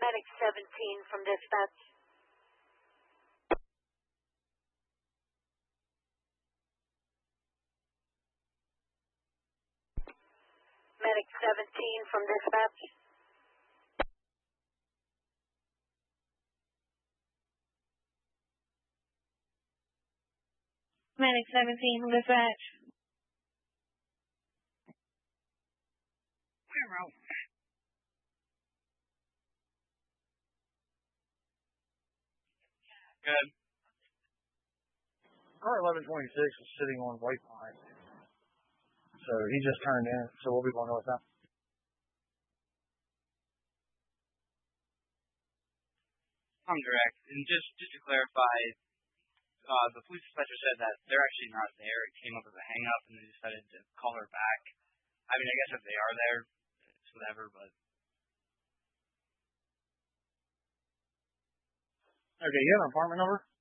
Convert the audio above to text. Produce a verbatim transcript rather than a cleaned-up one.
Medic seventeen from dispatch. Medic seventeen from dispatch. Medic seventeen from dispatch. We're out. Good. Car eleven twenty-six is sitting on waypoint. So he just turned in, so we'll be going north now. I'm direct. And just, just to clarify, uh, the police dispatcher said that they're actually not there. It came up as a hang-up, and they decided to call her back. I mean, I guess if they are there, it's whatever, but... Okay, you have an apartment number?